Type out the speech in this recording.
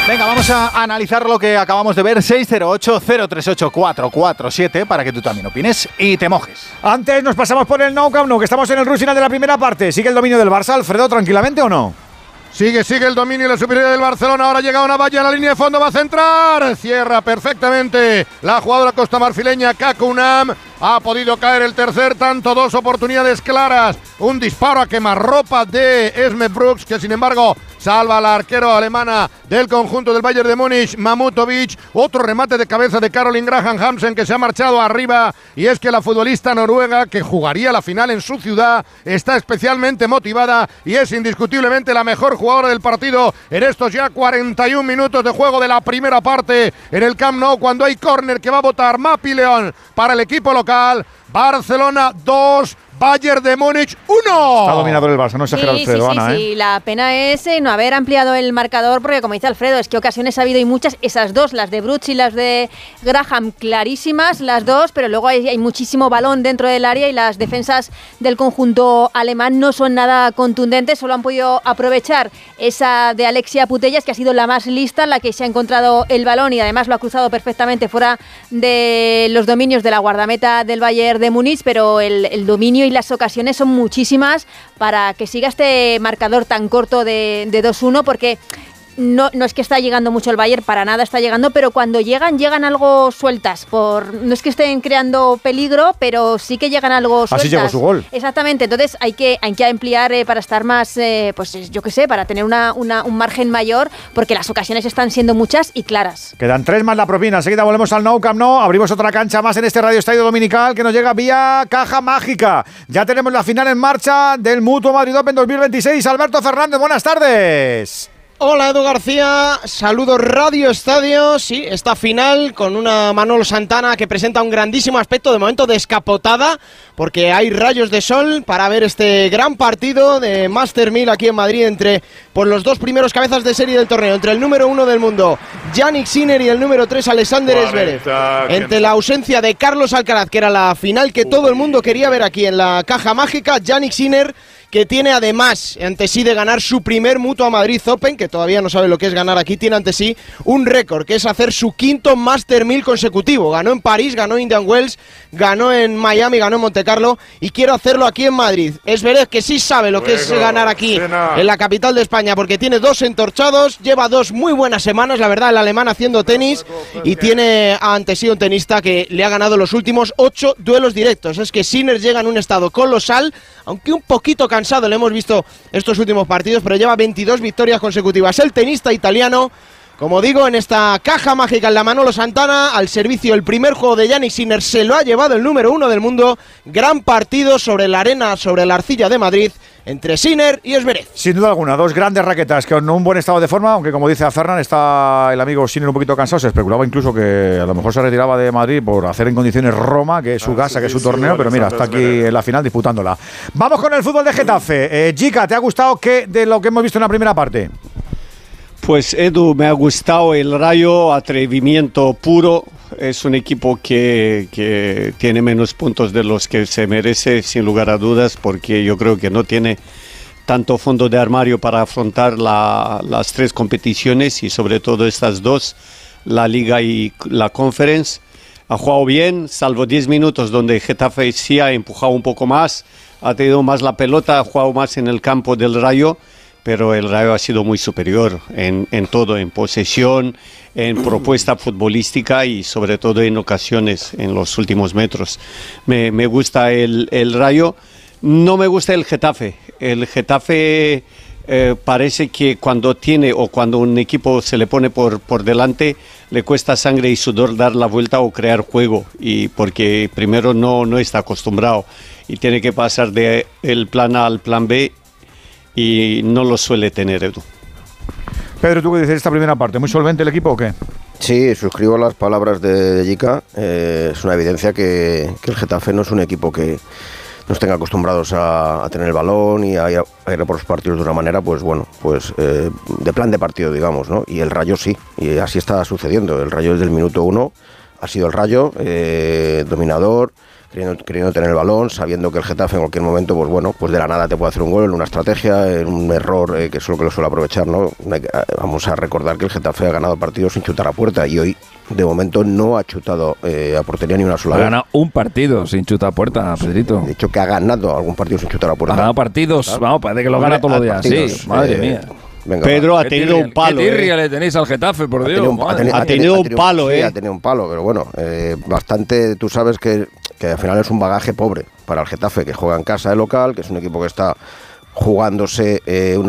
Venga, vamos a analizar lo que acabamos de ver. 608-038-447 para que tú también opines y te mojes. Antes nos pasamos por el Nou Camp Nou, que estamos en el rush final de la primera parte. ¿Sigue el dominio del Barça, Alfredo, tranquilamente o no? Sigue el dominio y la superioridad del Barcelona. Ahora llega una valla en la línea de fondo, va a centrar. Cierra perfectamente la jugadora costamarfileña Kakunam. Ha podido caer el tercer tanto, 2 oportunidades claras. Un disparo a quemarropa de Esme Brooks, que sin embargo salva a la arquero alemana del conjunto del Bayern de Múnich, Mamutovic. Otro remate de cabeza de Caroline Graham Hansen, que se ha marchado arriba. Y es que la futbolista noruega, que jugaría la final en su ciudad, está especialmente motivada y es indiscutiblemente la mejor jugadora del partido en estos ya 41 minutos de juego de la primera parte en el Camp Nou, cuando hay córner que va a botar Mapi León para el equipo local. Barcelona 2, Bayern de Múnich 1. Está dominador el Barça, no exagera Alfredo, Ana. Sí, la pena es no haber ampliado el marcador, porque como dice Alfredo, es que ocasiones ha habido y muchas, esas dos, las de Brooks y las de Graham, clarísimas las dos, pero luego hay muchísimo balón dentro del área y las defensas del conjunto alemán no son nada contundentes, solo han podido aprovechar esa de Alexia Putellas, que ha sido la más lista, la que se ha encontrado el balón y además lo ha cruzado perfectamente fuera de los dominios de la guardameta del Bayern de Múnich, pero el dominio y las ocasiones son muchísimas para que siga este marcador tan corto de 2-1, porque no es que está llegando mucho el Bayern, para nada está llegando, pero cuando llegan algo sueltas. No es que estén creando peligro, pero sí que llegan algo sueltas. Así llegó su gol. Exactamente, entonces hay que ampliar para estar más, pues yo qué sé, para tener un margen mayor, porque las ocasiones están siendo muchas y claras. Quedan 3 más la propina. Enseguida volvemos al Nou Camp Nou. Abrimos otra cancha más en este Radio Estadio Dominical que nos llega vía Caja Mágica. Ya tenemos la final en marcha del Mutua Madrid Open 2026. Alberto Fernández, buenas tardes. Hola Edu García, saludos Radio Estadio. Sí, esta final con una Manolo Santana que presenta un grandísimo aspecto de momento descapotada, porque hay rayos de sol para ver este gran partido de Master 1000 aquí en Madrid entre los dos primeros cabezas de serie del torneo, entre el número 1 del mundo Jannik Sinner y el número 3 Alexander Zverev. Entre la ausencia de Carlos Alcaraz, que era la final que todo el mundo quería ver aquí en la Caja Mágica, Jannik Sinner, que tiene además ante sí de ganar su primer Mutua Madrid Open, que todavía no sabe lo que es ganar aquí, tiene ante sí un récord, que es hacer su quinto Master 1000 consecutivo. Ganó en París, ganó en Indian Wells, ganó en Miami, ganó en Monte Carlo y quiere hacerlo aquí en Madrid. Es verdad que sí sabe lo que es ganar aquí en la capital de España, porque tiene 2 entorchados, lleva 2 muy buenas semanas, la verdad, el alemán haciendo tenis, y tiene ante sí un tenista que le ha ganado los últimos 8 duelos directos. Es que Sinner llega en un estado colosal, aunque un poquito cansado, lo hemos visto estos últimos partidos, pero lleva 22 victorias consecutivas. El tenista italiano, como digo, en esta Caja Mágica en la Manolo Santana, al servicio el primer juego de Jannik Sinner, se lo ha llevado el número 1 del mundo. Gran partido sobre la arena, sobre la arcilla de Madrid, entre Sinner y Zverev. Sin duda alguna, 2 grandes raquetas con un buen estado de forma, aunque como dice Fernan, está el amigo Sinner un poquito cansado. Se especulaba incluso que a lo mejor se retiraba de Madrid por hacer en condiciones Roma, que es su casa, que es su torneo, pero mira, está aquí en la final disputándola. Vamos con el fútbol de Getafe. Jica, ¿te ha gustado qué de lo que hemos visto en la primera parte? Pues Edu, me ha gustado el Rayo, atrevimiento puro. Es un equipo que tiene menos puntos de los que se merece, sin lugar a dudas, porque yo creo que no tiene tanto fondo de armario para afrontar las 3 competiciones y sobre todo estas 2, la Liga y la Conference. Ha jugado bien, salvo 10 minutos donde Getafe sí ha empujado un poco más, ha tenido más la pelota, ha jugado más en el campo del Rayo, pero el Rayo ha sido muy superior en todo, en posesión, en propuesta futbolística y sobre todo en ocasiones en los últimos metros. Me gusta el Rayo, no me gusta el Getafe. El Getafe parece que cuando un equipo se le pone por delante, le cuesta sangre y sudor dar la vuelta o crear juego, y porque primero no está acostumbrado y tiene que pasar del plan A al plan B, y no lo suele tener, Edu. Pedro, ¿tú qué dices de esta primera parte? ¿Muy solvente el equipo o qué? Sí, suscribo las palabras de Jica. Es una evidencia que el Getafe no es un equipo que nos tenga acostumbrados a tener el balón y a ir por los partidos de una manera, pues bueno, pues de plan de partido, digamos, ¿no? Y el Rayo sí, y así está sucediendo. El Rayo desde el minuto 1 ha sido el Rayo, dominador, queriendo tener el balón, sabiendo que el Getafe en cualquier momento, pues bueno, pues de la nada te puede hacer un gol en una estrategia, en un error que es lo que lo suele aprovechar, ¿no? Vamos a recordar que el Getafe ha ganado partidos sin chutar a puerta y hoy, de momento, no ha chutado a portería ni una sola vez. Ha ganado un partido sin chutar a puerta, Pedrito. De hecho, que ha ganado algún partido sin chutar a puerta. Ha ganado partidos, ¿sabes? Vamos, parece que lo gana todos los días. Partidos, Sí, madre mía. Venga, Pedro ha tenido un palo. ¿Qué tirria le tenéis al Getafe, por Dios? Ha tenido un palo, sí, ha tenido un palo, pero bueno, bastante. Tú sabes que al final es un bagaje pobre para el Getafe, que juega en casa de local, que es un equipo que está jugándose una